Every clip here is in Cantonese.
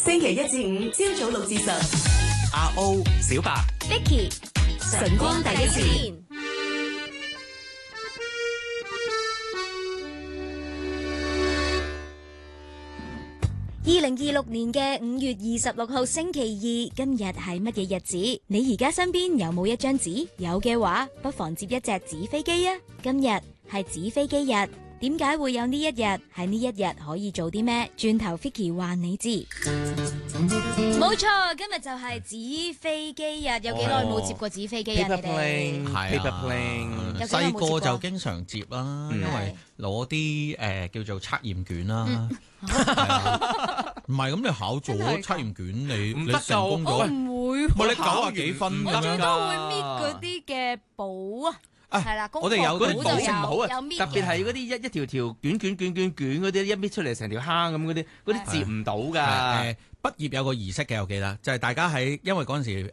星期一至五朝早6至10。 阿 O、小白、 Vicky 晨光第一線。 2026年嘅5月26號星期二，今日係乜嘢日子？你而家身邊有冇一張紙？有嘅話，不妨接一隻紙飛機啊！今日係紙飛機日，點解會有呢一日？喺呢一日可以做啲咩？轉頭 Vicky 話你知。冇錯，今日就係紙飛機日。有幾耐冇接過紙飛機啊？你哋 Paper plane，細個就經常接啦，因為攞啲叫做測驗卷啦。唔係咁，你考咗測驗卷，你成功咗， 唔會， 你90幾分咁樣， 最多會搣嗰啲嘅簿啊。係啦， 我哋有嗰啲簿唔好啊， 特別係嗰啲一條條捲嗰啲，一搣出嚟成條坑咁嗰啲接唔到㗎。 畢業有個儀式嘅，我記得就係大家因為嗰陣時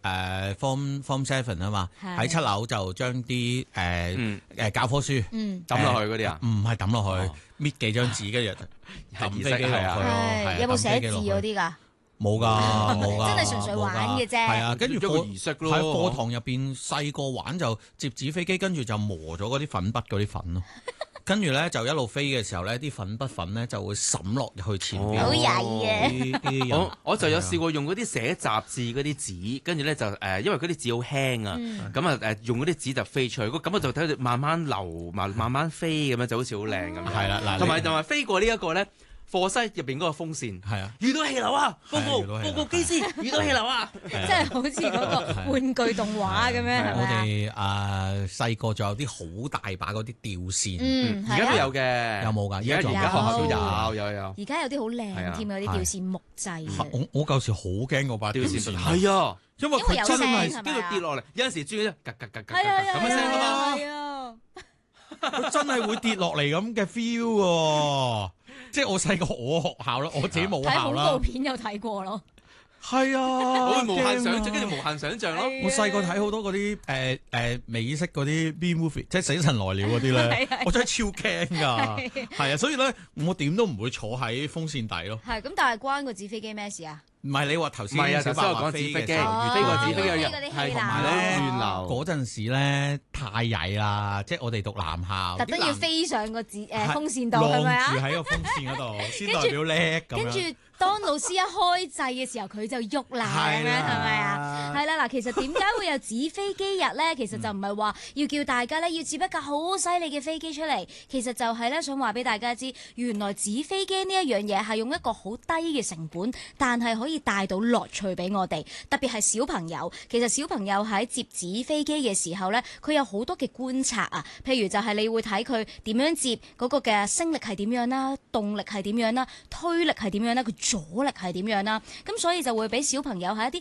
Form 7啊嘛，喺7樓就將啲教科書抌落去嗰啲啊， 唔係抌落去，搣幾張紙跟住抌飛機落去咯。 有冇寫字嗰啲㗎？ 冇㗎， 真係純粹玩嘅啫。 係啊，跟住個儀式咯。 喺課堂入邊細個玩就接紙飛機，跟住就磨咗嗰啲粉筆嗰啲粉咯。跟住咧就一路飛嘅時候咧，啲粉筆粉咧就會滲落去前邊。 好曳嘅。 我就有試過用嗰啲寫雜誌嗰啲紙，跟住咧就因為嗰啲紙好輕啊，咁啊用嗰啲紙就飛出去，咁我就睇佢慢慢流，慢慢飛咁樣，就好似好靚咁。 係啦，嗱， 同埋飛過呢一個咧。課室入邊嗰個風扇係啊，遇到氣流啊，報告機師遇到氣流啊， 即係好似嗰個玩具動畫咁樣。 我哋細個仲有啲好大把嗰啲吊扇， 而家都有嘅， 有冇㗎？ 而家學校都有。 而家有啲好靚添，有啲吊扇木製。 我舊時好驚嗰把吊扇， 係啊，因為佢真係跟住跌落嚟，有陣時轉咗格咁嘅聲㗎嘛， 係啊， 佢真係會跌落嚟咁嘅 feel 喎。即係我細個我學校啦，我自己冇校啦。 睇恐怖片有睇過咯。 係啊， 我會無限想像，跟住無限想像咯。 我細個睇好多嗰啲美式嗰啲 B movie，即係死神來了嗰啲咧，我真係超驚㗎。係啊，所以咧我點都唔會坐喺風扇底咯。 係咁，但係關個紙飛機咩事啊？ 唔係你話頭先， 唔係啊，頭先我講紙飛機，飛過紙飛機有係同埋咧亂流嗰陣時咧太曳啦，即係我哋讀男校， 特登要飛上個風扇度係咪啊？ 晾住喺個風扇嗰度先代表叻咁樣。 跟住當老師一開掣嘅時候，佢就喐啦咁樣係咪啊？係啦嗱，其實點解會有紙飛機日咧？其實就唔係話要叫大家咧要接一架好犀利嘅飛機出嚟，其實就係咧想話俾大家知，原來紙飛機呢一樣嘢係用一個好低嘅成本，但係可以帶到樂趣俾我哋，特別係小朋友。其實小朋友喺接紙飛機嘅時候咧，佢有好多嘅觀察啊。譬如就係你會睇佢點樣接嗰個嘅升力係點樣啦，動力係點樣啦，推力係點樣啦，佢阻力係點樣啦。咁所以就會俾小朋友喺一啲